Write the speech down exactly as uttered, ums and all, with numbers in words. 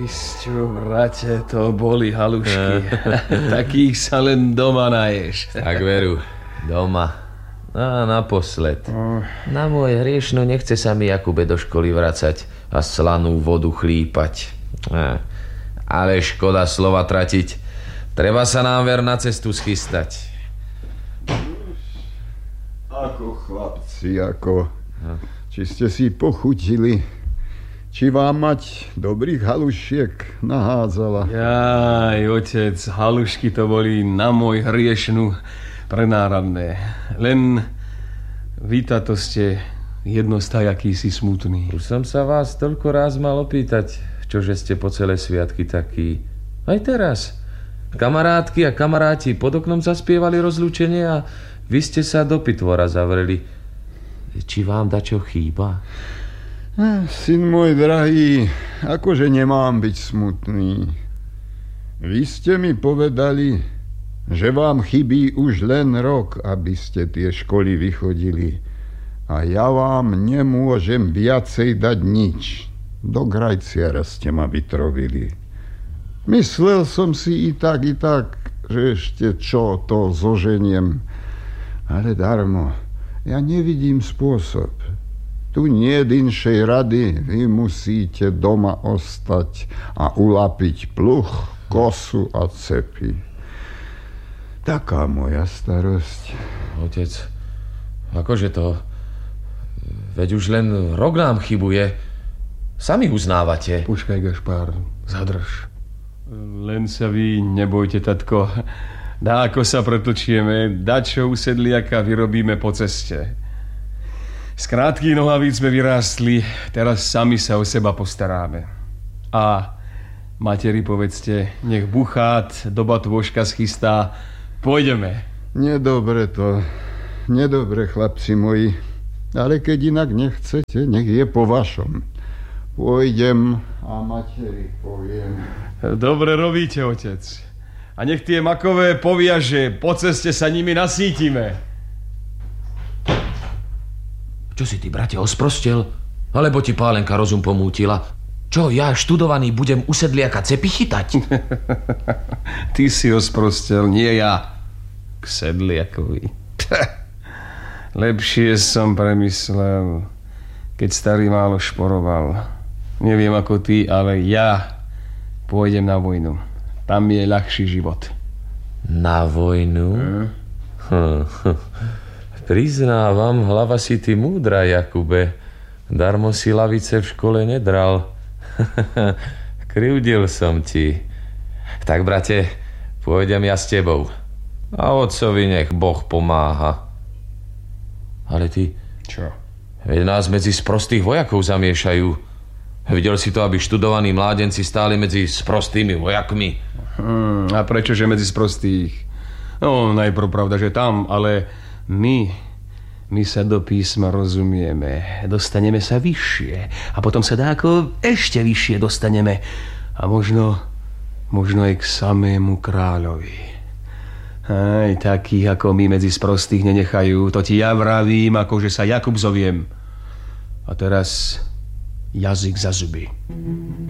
Krisťo, brate, to boli halušky. Takých sa len doma naješ. Tak veru, doma. A naposled. Na môj hriešno nechce sa mi, Jakube, do školy vracať a slanú vodu chlípať. Ale škoda slova tratiť. Treba sa nám ver na cestu schystať. Ako chlapci, ako... Či ste si pochutili, či vám mať dobrých halušiek nahádzala. Jaj, otec, halušky to boli na môj hriešnu prenáradné. Len vy táto ste jednostaj akýsi smutný. Už som sa vás toľko ráz mal opýtať, čože ste po celé sviatky taký. Aj teraz. Kamarátky a kamaráti pod oknom zaspievali rozlúčenie a vy ste sa do pitvora zavreli. Či vám dačo chýba? Eh, syn môj drahý, akože nemám byť smutný. Vy ste mi povedali, že vám chybí už len rok, aby ste tie školy vychodili. A ja vám nemôžem viacej dať nič. Do grajciara ste ma vytrovili. Myslel som si i tak, i tak, že ešte čo to zoženiem. Ale darmo. Ja nevidím spôsob. Tu nie je inšej rady. Vy musíte doma ostať a ulapiť pluch, kosu a cepy. Taká moja starosť. Otec, akože to? Veď už len rok nám chybuje. Sami uznávate. Počkaj, Gašpár, zadrž. Len sa vy nebojte, tatko. Dá, ako sa pretočieme, dačo usedliaka vyrobíme po ceste. Z krátkých nohavíc sme vyrástli, teraz sami sa o seba postaráme. A materi povedzte, nech buchát, doba tôžka schystá, pôjdeme. Nedobre to, nedobre, chlapci moji, ale keď inak nechcete, nech je po vašom. Pôjdem a materi poviem. Dobre robíte, otec. A nech tie makové poviaže, po ceste sa nimi nasítime. Čo si ty, brate, osprostel? Alebo ti pálenka rozum pomútila? Čo, ja študovaný budem u sedliaka cepy chytať? Ty si osprostel, nie ja. K sedliakovi. Lepšie som premyslel, keď starý málo šporoval. Neviem ako ty, ale ja pôjdem na vojnu. Tam je ľahší život. Na vojnu? Hm? Hm, hm. Priznávam, hlava si ty múdra, Jakube. Darmo si lavice v škole nedral. Krivdil som ti. Tak, brate, pôjdem ja s tebou. A otcovi nech Boh pomáha. Ale ty... Čo? Veď nás medzi sprostých vojakov zamiešajú. Videl si to, aby študovaní mládenci stáli medzi sprostými vojakmi? Hmm, a prečože medzi sprostých? No, najprv pravda, že tam, ale my, my sa do písma rozumieme. Dostaneme sa vyššie a potom sa dáko ešte vyššie dostaneme. A možno, možno aj k samému kráľovi. Aj takých ako my medzi sprostých nenechajú. To ti ja vravím, akože sa Jakub zoviem. A teraz... jazyk za zuby.